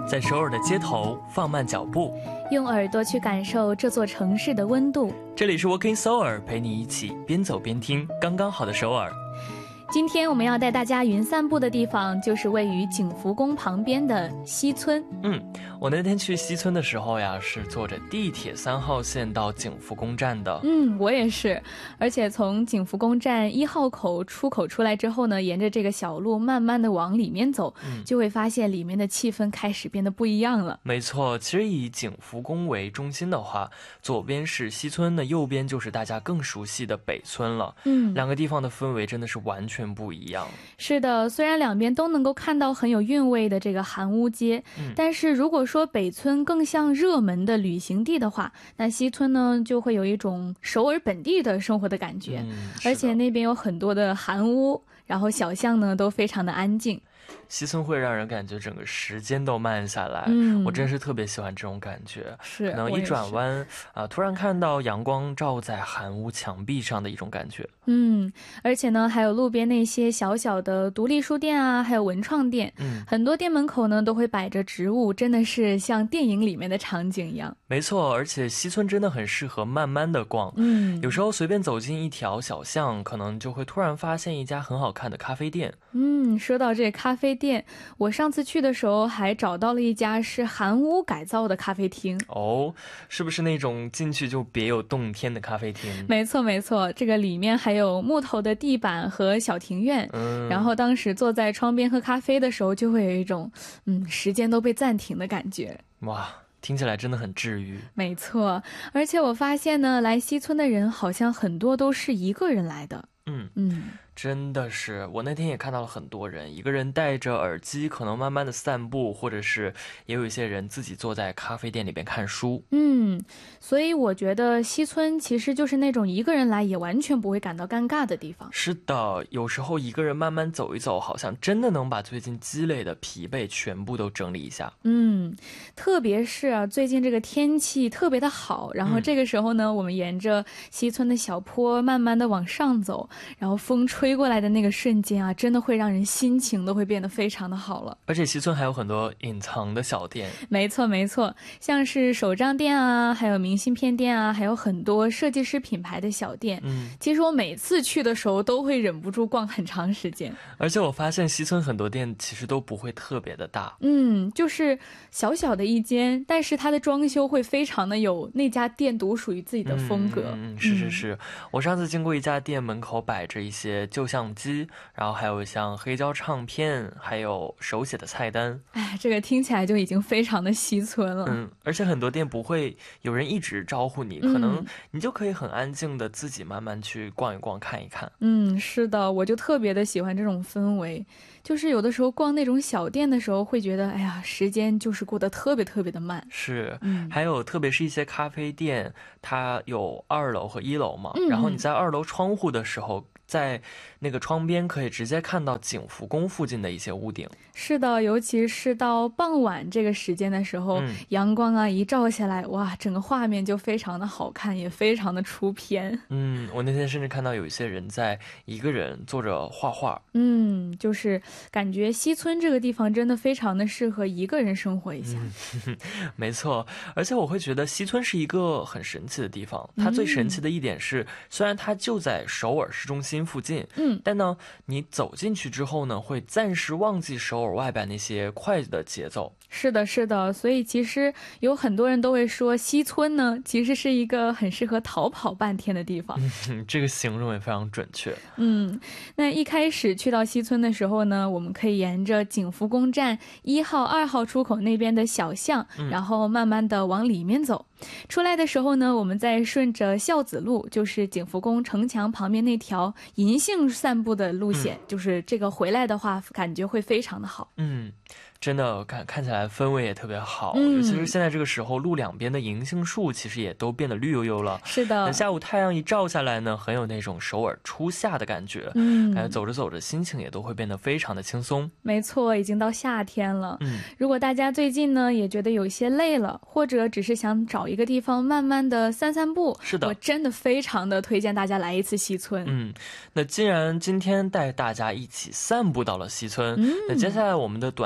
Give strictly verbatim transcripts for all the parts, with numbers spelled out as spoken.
在首尔的街头放慢脚步， 用耳朵去感受这座城市的温度。 这里是 Walking Seoul， 陪你一起边走边听刚刚好的首尔。 今天我们要带大家云散步的地方就是位于景福宫旁边的西村。 嗯，我那天去西村的时候呀，是坐着地铁三号线到景福宫站的。 嗯，我也是。而且从景福宫站一号口出口出来之后呢，沿着这个小路慢慢的往里面走，嗯、就会发现里面的气氛开始变得不一样了。 没错，其实以景福宫为中心的话，左边是西村的，右边就是大家更熟悉的北村了。嗯，两个地方的氛围真的是完全不一样。 是的，虽然两边都能够看到很有韵味的这个韩屋街、嗯、但是如果说北村更像热门的旅行地的话，那西村呢就会有一种首尔本地的生活的感觉、嗯、而且那边有很多的韩屋，然后小巷呢都非常的安静。 西村会让人感觉整个时间都慢下来、嗯、我真是特别喜欢这种感觉。 是， 可能一转弯啊，突然看到阳光照在韩屋墙壁上的一种感觉。 嗯，而且呢还有路边那些小小的独立书店啊，还有文创店、嗯、很多店门口呢都会摆着植物，真的是像电影里面的场景一样。 没错，而且西村真的很适合慢慢的逛。嗯，有时候随便走进一条小巷，可能就会突然发现一家很好看的咖啡店。 嗯，说到这咖啡店，我上次去的时候还找到了一家是韩屋改造的咖啡厅。 哦，是不是那种进去就别有洞天的咖啡厅？ 没错没错，这个里面还有木头的地板和小庭院、嗯、然后当时坐在窗边喝咖啡的时候，就会有一种嗯，时间都被暂停的感觉。 哇，听起来真的很治愈。 没错，而且我发现呢，来西村的人好像很多都是一个人来的。 嗯嗯，真的是，我那天也看到了很多人，一个人戴着耳机，可能慢慢的散步，或者是也有一些人自己坐在咖啡店里边看书。 嗯，所以我觉得西村其实就是那种一个人来也完全不会感到尴尬的地方。 是的，有时候一个人慢慢走一走，好像真的能把最近积累的疲惫全部都整理一下。 嗯，特别是啊，最近这个天气特别的好，然后这个时候呢、嗯、我们沿着西村的小坡慢慢的往上走，然后风吹过来的那个瞬间啊，真的会让人心情都会变得非常的好了。 而且西村还有很多隐藏的小店。 没错没错，像是手账店啊，还有明信片店啊，还有很多设计师品牌的小店。嗯，其实我每次去的时候都会忍不住逛很长时间。 而且我发现西村很多店其实都不会特别的大。 嗯，就是小小的一间，但是它的装修会非常的有那家店独属于自己的风格。 嗯，是是是、嗯、我上次经过一家店，门口摆着一些旧相机，然后还有像黑胶唱片，还有手写的菜单。 哎，这个听起来就已经非常的西村了。 嗯，而且很多店不会有人一直招呼你、嗯、可能你就可以很安静的自己慢慢去逛一逛看一看。 嗯，是的，我就特别的喜欢这种氛围，就是有的时候逛那种小店的时候会觉得哎呀，时间就是过得特别特别的慢。 是、嗯、还有特别是一些咖啡店，它有二楼和一楼嘛、嗯、然后你在二楼窗户的时候，在那个窗边可以直接看到景福宫附近的一些屋顶。 是的，尤其是到傍晚这个时间的时候、嗯、阳光啊一照下来，哇，整个画面就非常的好看，也非常的出片。 嗯，我那天甚至看到有一些人在一个人坐着画画。 嗯，就是感觉西村这个地方真的非常的适合一个人生活一下。 嗯、没错，而且我会觉得西村是一个很神奇的地方。它最神奇的一点是、嗯、虽然它就在首尔市中心附近，嗯，但呢你走进去之后呢，会暂时忘记首尔外边那些快的节奏。 是的是的，所以其实有很多人都会说西村呢其实是一个很适合逃跑半天的地方。 嗯，这个形容也非常准确。 嗯，那一开始去到西村的时候呢，我们可以沿着景福宫站一号二号出口那边的小巷、嗯、然后慢慢的往里面走。出来的时候呢，我们再顺着孝子路，就是景福宫城墙旁边那条银杏散步的路线、嗯、就是这个回来的话感觉会非常的好。 嗯，真的看看起来氛围也特别好、嗯、尤其是现在这个时候，路两边的银杏树其实也都变得绿油油了。 是的， 那下午太阳一照下来呢，很有那种首尔初夏的感觉。嗯，感觉走着走着心情也都会变得非常的轻松。 没错，已经到夏天了。嗯，如果大家最近呢也觉得有些累了，或者只是想找一个地方慢慢的散散步， 是的， 我真的非常的推荐大家来一次西村。 嗯，那既然今天带大家一起散步到了西村、嗯、那接下来我们的短信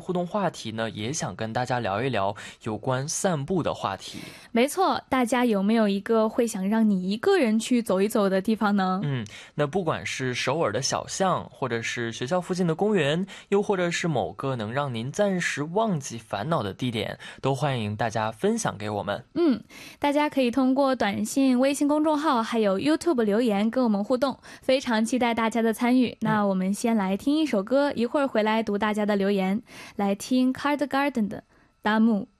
互动话题呢，也想跟大家聊一聊有关散步的话题。 没错，大家有没有一个会想让你一个人去走一走的地方呢？ 嗯，那不管是首尔的小巷，或者是学校附近的公园，又或者是某个能让您暂时忘记烦恼的地点，都欢迎大家分享给我们。 嗯，大家可以通过短信、微信公众号还有 YouTube 留言跟我们互动，非常期待大家的参与。那我们先来听一首歌，一会儿回来读大家的留言。来听 Card Garden 的大木。